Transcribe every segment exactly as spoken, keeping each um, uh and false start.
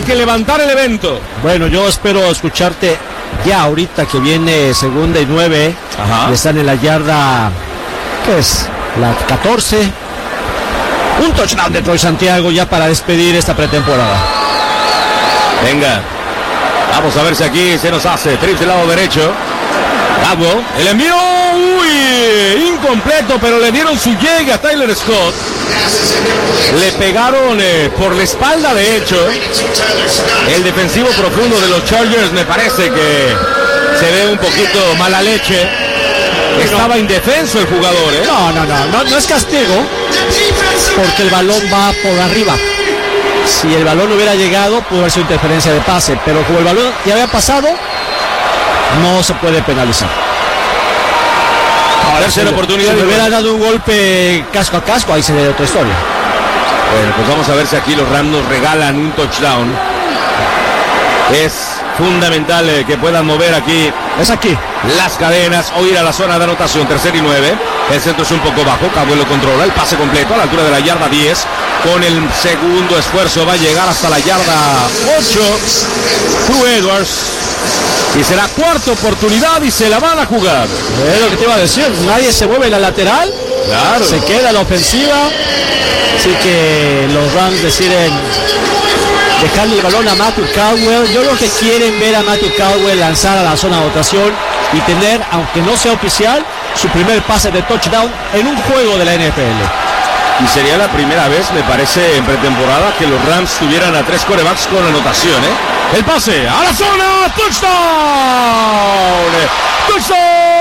que levantar el evento. Bueno, yo espero escucharte ya ahorita que viene segunda y nueve. Ajá. Y están en la yarda, ¿qué es? La catorce. Un touchdown de Troy Santiago ya para despedir esta pretemporada. Venga, vamos a ver si aquí se nos hace. Trips del lado derecho. Cabo, el envío, uy, incompleto, pero le dieron su llegue a Tyler Scott. Le pegaron eh, por la espalda, de hecho. El defensivo profundo de los Chargers me parece que se ve un poquito mala leche. Estaba indefenso el jugador, ¿eh? No, no, no, no, no es castigo, porque el balón va por arriba. Si el balón hubiera llegado, pudo haber sido interferencia de pase, pero como el balón ya había pasado, no se puede penalizar. Ahora tercera oportunidad. Si le hubiera dado un golpe casco a casco, ahí sería otra historia. Bueno, pues vamos a ver si aquí los Rams nos regalan un touchdown. Es fundamental eh, que puedan mover aquí. Es aquí. Las cadenas o ir a la zona de anotación. Tercer y nueve. El centro es un poco bajo. Cabo lo controla. El pase completo a la altura de la yarda diez. Con el segundo esfuerzo va a llegar hasta la yarda ocho. True Edwards. Y será cuarta oportunidad y se la van a jugar. Es lo que te iba a decir. Nadie se mueve en la lateral. Claro. Se queda la ofensiva. Así que los Rams deciden dejarle el balón a Matthew Caldwell. Yo creo que quieren ver a Matthew Caldwell lanzar a la zona de anotación y tener, aunque no sea oficial, su primer pase de touchdown en un juego de la N F L. Y sería la primera vez, me parece, en pretemporada que los Rams tuvieran a tres quarterbacks con anotación, ¿eh? El pase a la zona, touchdown. Touchdown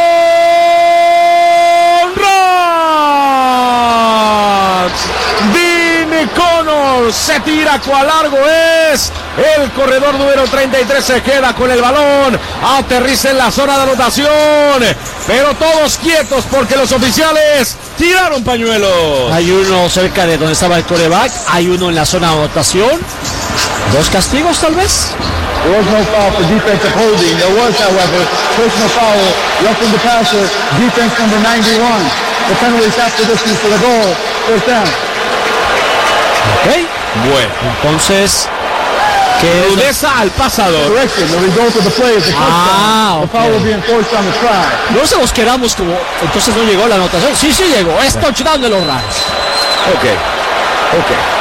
Rams. Dean Connors se tira cual largo es. El corredor número treinta y tres se queda con el balón. Aterriza en la zona de anotación. Pero todos quietos porque los oficiales tiraron pañuelos. Hay uno cerca de donde estaba el quarterback. Hay uno en la zona de anotación. ¿Dos castigos tal vez? There was no foul for defensive holding. There was, however, personal foul, roughing the passer, defense number ninety-one. The penalties after this is for the goal. First down. Ok. Bueno. Entonces, ¿qué rudeza al pasador? Correction. The result of the play is the touchdown. Ah, The foul okay. will be enforced on the try. No se los quedamos como, entonces no llegó la anotación. Sí, sí llegó. Es touchdown de los Rams. Ok. Ok.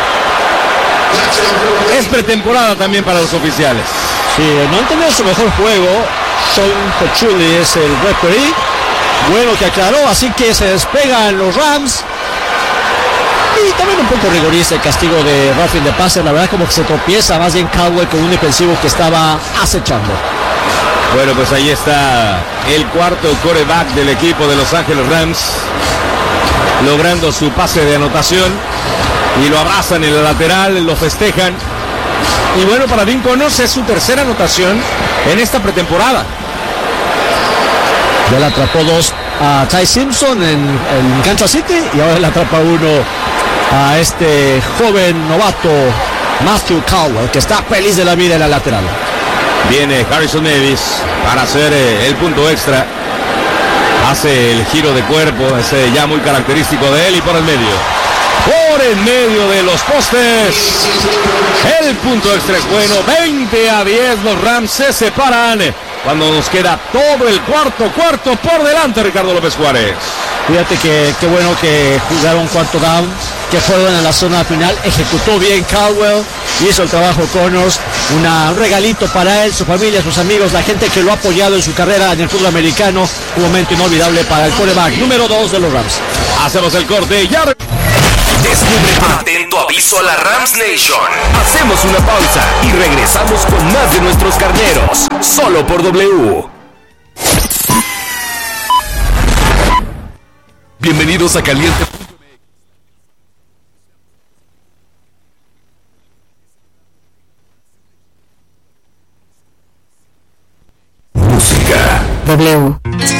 Es pretemporada también para los oficiales. Sí, no han tenido su mejor juego. Sean Cochuli es el referee. Bueno que aclaró, así que se despegan los Rams. Y también un poco rigorista el castigo de roughing de pase. La verdad como que se tropieza más bien Caldwell con un defensivo que estaba acechando. Bueno, pues ahí está el cuarto quarterback del equipo de Los Ángeles Rams, logrando su pase de anotación. Y lo abrazan en la lateral, lo festejan. Y bueno, para Dean Connors es su tercera anotación en esta pretemporada. Ya le atrapó dos a Ty Simpson en, en Kansas City y ahora le atrapa uno a este joven novato Matthew Caldwell, que está feliz de la vida en la lateral. Viene Harrison Davis para hacer eh, el punto extra. Hace el giro de cuerpo, ese ya muy característico de él, y por el medio. Por en medio de los postes. El punto extra es bueno. veinte a diez. Los Rams se separan cuando nos queda todo el cuarto cuarto por delante, Ricardo López Juárez. Fíjate que qué bueno que jugaron cuarto down, que fueron en la zona final. Ejecutó bien Caldwell, hizo el trabajo Connors. Una, un regalito para él, su familia, sus amigos, la gente que lo ha apoyado en su carrera en el fútbol americano. Un momento inolvidable para el quarterback número dos de los Rams. Hacemos el corte y ya. Descubre con atento aviso a la Rams Nation. Hacemos una pausa y regresamos con más de nuestros carneros, solo por W. Bienvenidos a Caliente. Música. W.